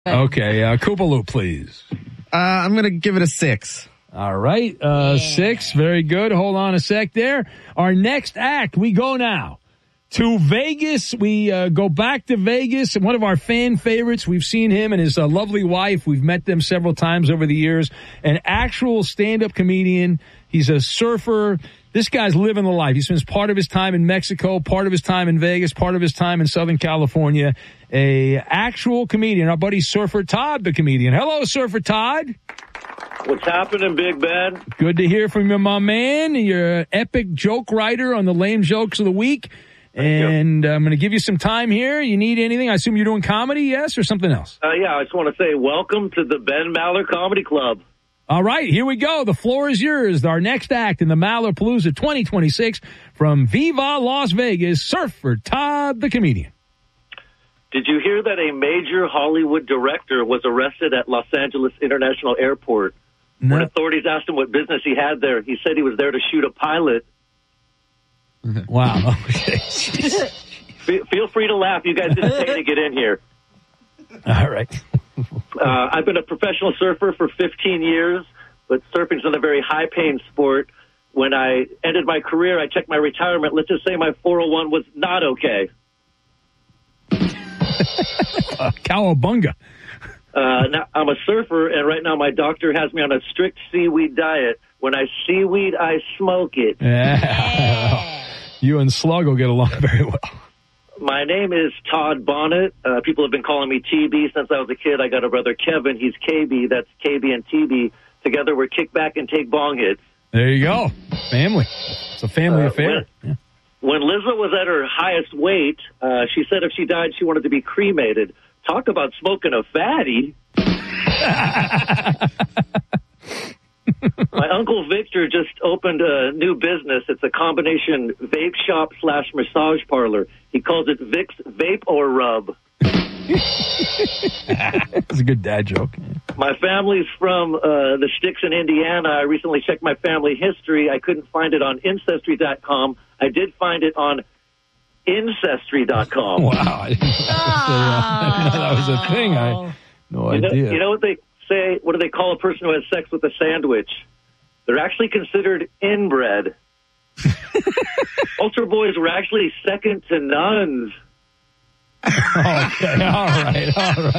Okay, Koopaloo, please. I'm going to give it a 6. All right, 6. Very good. Hold on a sec there. Our next act, we go now to Vegas. We go back to Vegas. One of our fan favorites. We've seen him and his lovely wife. We've met them several times over the years. An actual stand-up comedian. He's a surfer. This guy's living the life. He spends part of his time in Mexico, part of his time in Vegas, part of his time in Southern California. A actual comedian. Our buddy Surfer Todd, the comedian. Hello, Surfer Todd. What's happening, Big Ben? Good to hear from you, my man. You're an epic joke writer on the Lame Jokes of the Week. And I'm going to give you some time here. You need anything? I assume you're doing comedy, yes, or something else? Yeah, I just want to say welcome to the Ben Maller Comedy Club. All right, here we go. The floor is yours. Our next act in the Mallerpalooza 2026 from Viva Las Vegas, Surfer Todd, the comedian. Did you hear that a major Hollywood director was arrested at Los Angeles International Airport? No. When authorities asked him what business he had there, he said he was there to shoot a pilot. Wow. Okay. Feel free to laugh. You guys didn't pay to get in here. All right. I've been a professional surfer for 15 years, but surfing's not a very high-paying sport. When I ended my career, I checked my retirement. Let's just say my 401 was not okay. Cowabunga. Now, I'm a surfer, and right now my doctor has me on a strict seaweed diet. When I seaweed, I smoke it. Yeah. You and Slug will get along very well. My name is Todd Bonnet. People have been calling me TB since I was a kid. I got a brother, Kevin. He's KB. That's KB and TB. Together, we're kick back and take bong hits. There you go. Family. It's a family affair. When Lizzo was at her highest weight, she said if she died, she wanted to be cremated. Talk about smoking a fatty. My Uncle Victor just opened a new business. It's a combination vape shop / massage parlor. He calls it Vic's Vape or Rub. That's a good dad joke. My family's from the sticks in Indiana. I recently checked my family history. I couldn't find it on Ancestry.com. I did find it on Ancestry.com. Wow. I didn't know that was a thing. No idea. You know what they say? What do they call a person who has sex with a sandwich? They're actually considered inbred. Ultra boys were actually second to nuns. Okay, all right.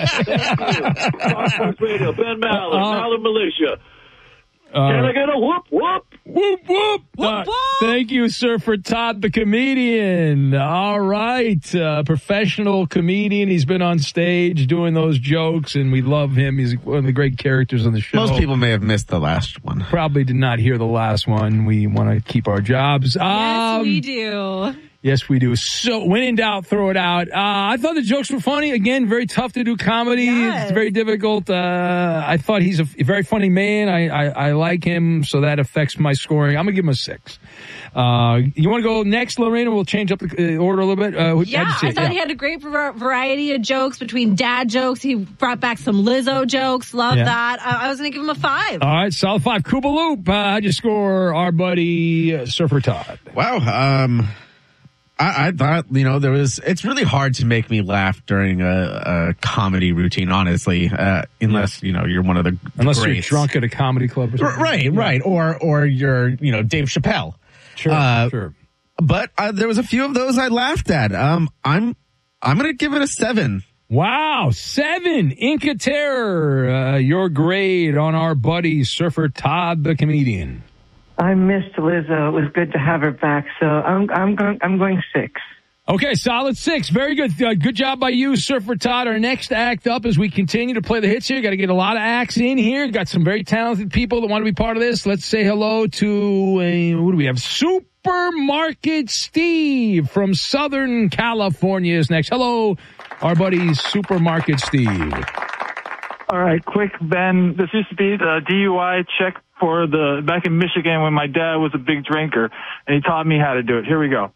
Fox Sports Radio, Ben Maller, Maller Militia. Can I get a whoop, whoop? Whoop, whoop. Whoop, whoop. Thank you, Surfer Todd, the comedian. All right. Professional comedian. He's been on stage doing those jokes, and we love him. He's one of the great characters on the show. Most people may have missed the last one. Probably did not hear the last one. We want to keep our jobs. Yes, we do. Yes, we do. So, when in doubt, throw it out. I thought the jokes were funny. Again, very tough to do comedy. Yes. It's very difficult. I thought he's a very funny man. I like him, so that affects my scoring. I'm going to give him a 6. You want to go next, Lorena? We'll change up the order a little bit. I thought he had a great variety of jokes between dad jokes. He brought back some Lizzo jokes. Love that. I was going to give him a 5. All right, solid 5. Koopaloop, how'd you score our buddy Surfer Todd? Wow. I thought, it's really hard to make me laugh during a comedy routine, honestly, unless, you're one of the Unless greats. you're drunk at a comedy club or something. Right. Or you're, Dave Chappelle. Sure. But there was a few of those I laughed at. I'm going to give it a 7. Wow, 7. Inca Terror, your grade on our buddy Surfer Todd, the comedian. I missed Lizzo. It was good to have her back, so I'm going 6. Okay, solid 6. Very good. Good job by you, Surfer Todd. Our next act up as we continue to play the hits here. Got to get a lot of acts in here. Got some very talented people that want to be part of this. Let's say hello to, who do we have? Supermarket Steve from Southern California is next. Hello, our buddy Supermarket Steve. All right, quick, Ben. This used to be the DUI check for back in Michigan when my dad was a big drinker, and he taught me how to do it. Here we go.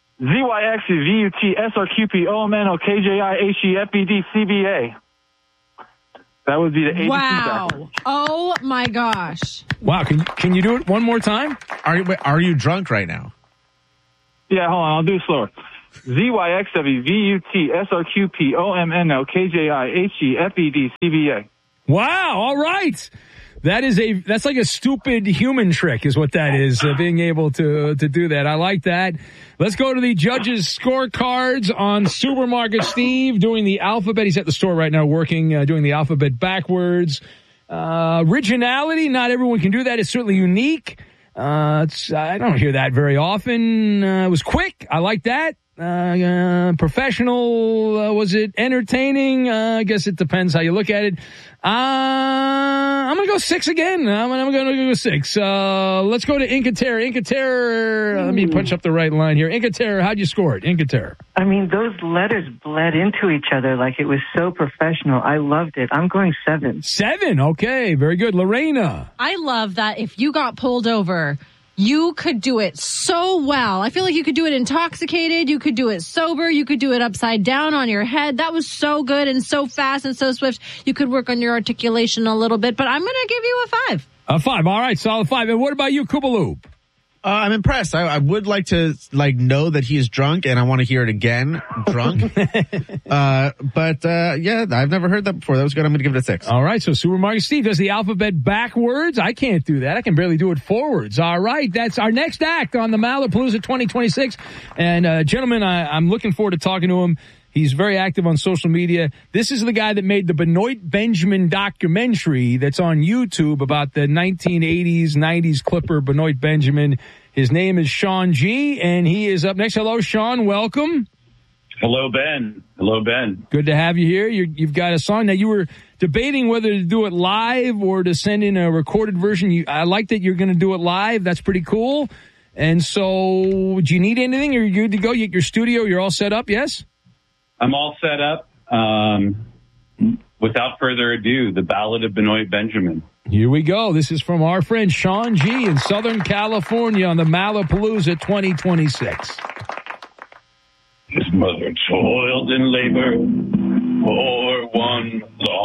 ZYXVUTSRQPOMNOKJIHEFEDCBA. That would be the ABC Wow. backwards. Oh, my gosh. Wow, can you do it one more time? Are you drunk right now? Yeah, hold on. I'll do it slower. ZYXWVUTSRQPOMNLKJIHEFEDCVA. Wow. All right. That's like a stupid human trick is what that is, being able to do that. I like that. Let's go to the judges' scorecards on Supermarket Steve doing the alphabet. He's at the store right now working, doing the alphabet backwards. Originality, not everyone can do that. It's certainly unique. I don't hear that very often. It was quick. I like that. Professional, was it entertaining? I guess it depends how you look at it. I'm going to go 6 again. I'm going to go 6. Let's go to Incaterra. Incaterra, let me punch up the right line here. Incaterra, how'd you score it? Incaterra. I mean, those letters bled into each other like it was so professional. I loved it. I'm going 7. 7, okay. Very good. Lorena. I love that if you got pulled over, you could do it so well. I feel like you could do it intoxicated. You could do it sober. You could do it upside down on your head. That was so good and so fast and so swift. You could work on your articulation a little bit, but I'm going to give you a 5. A 5. All right. Solid 5. And what about you, Koopaloop? I'm impressed. I would like to know that he is drunk, and I want to hear it again, drunk. But I've never heard that before. That was good. I'm going to give it a 6. All right. So Supermarket Steve does the alphabet backwards. I can't do that. I can barely do it forwards. All right. That's our next act on the Malapalooza 2026. And gentlemen, I'm looking forward to talking to him. He's very active on social media. This is the guy that made the Benoit Benjamin documentary that's on YouTube about the 1980s, 90s Clipper Benoit Benjamin. His name is Sean G, and he is up next. Hello, Sean. Welcome. Hello, Ben. Hello, Ben. Good to have you here. You've got a song. Now, you were debating whether to do it live or to send in a recorded version. I like that you're going to do it live. That's pretty cool. And so, do you need anything? Are you good to go? Your studio, you're all set up, yes? I'm all set up. Without further ado, the Ballad of Benoit Benjamin. Here we go. This is from our friend Sean G. in Southern California on the Malapalooza 2026. His mother toiled in labor for one long